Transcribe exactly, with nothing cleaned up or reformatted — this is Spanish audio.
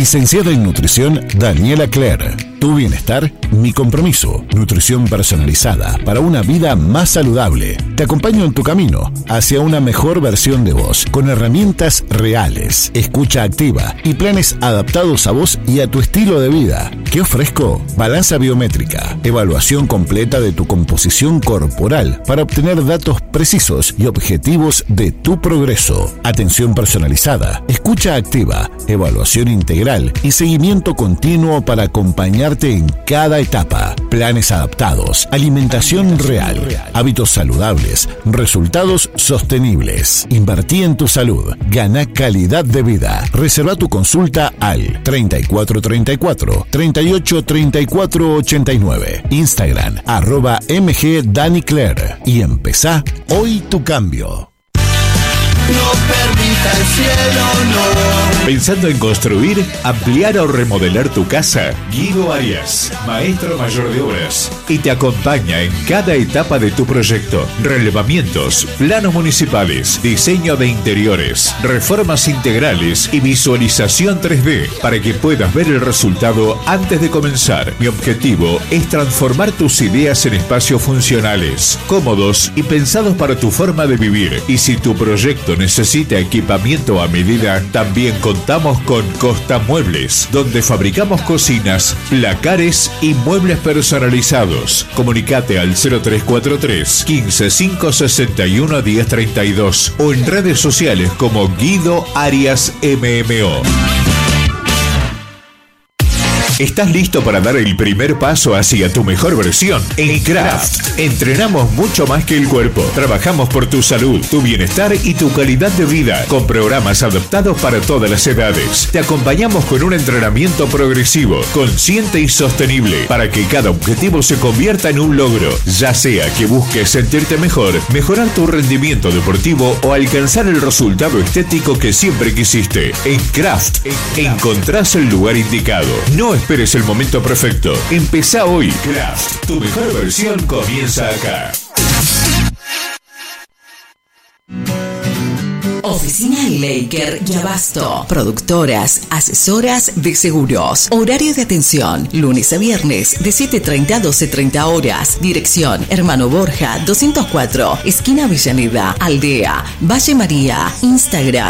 Licenciada en Nutrición, Daniela Cler. Tu bienestar, mi compromiso. Nutrición personalizada para una vida más saludable. Te acompaño en tu camino hacia una mejor versión de vos, con herramientas reales, escucha activa y planes adaptados a vos y a tu estilo de vida. ¿Qué ofrezco? Balanza biométrica, evaluación completa de tu composición corporal para obtener datos precisos y objetivos de tu progreso. Atención personalizada, escucha activa, evaluación integral y seguimiento continuo para acompañarte en cada etapa. Planes adaptados, alimentación real, hábitos saludables, resultados sostenibles. Invertí en tu salud, gana calidad de vida. Reserva tu consulta al treinta y cuatro treinta y cuatro, treinta y ocho treinta y cuatro ochenta y nueve. Instagram, arroba mg Dani Cler. Y empezá hoy tu cambio. No permita el cielo, no. ¿Pensando en construir, ampliar o remodelar tu casa? Guido Arias, maestro mayor de obras, y te acompaña en cada etapa de tu proyecto. Relevamientos, planos municipales, diseño de interiores, reformas integrales y visualización tres D para que puedas ver el resultado antes de comenzar. Mi objetivo es transformar tus ideas en espacios funcionales, cómodos y pensados para tu forma de vivir. Y si tu proyecto necesita equipamiento a medida, también contamos con Costa Muebles, donde fabricamos cocinas, placares y muebles personalizados. Comunicate al cero tres cuatro tres, quince, cinco sesenta y uno, diez treinta y dos o en redes sociales como Guido Arias M M O. ¿Estás listo para dar el primer paso hacia tu mejor versión? En Craft entrenamos mucho más que el cuerpo. Trabajamos por tu salud, tu bienestar y tu calidad de vida, con programas adaptados para todas las edades. Te acompañamos con un entrenamiento progresivo, consciente y sostenible, para que cada objetivo se convierta en un logro, ya sea que busques sentirte mejor, mejorar tu rendimiento deportivo o alcanzar el resultado estético que siempre quisiste. En Craft encontrás el lugar indicado. No esperes el momento perfecto. Empezá hoy. Craft, tu mejor versión comienza acá. Oficina Laker y Abasto. Productoras, asesoras de seguros. Horario de atención, lunes a viernes, de siete treinta a doce treinta horas. Dirección, Hermano Borja, doscientos cuatro, esquina Avellaneda, Aldea, Valle María. Instagram,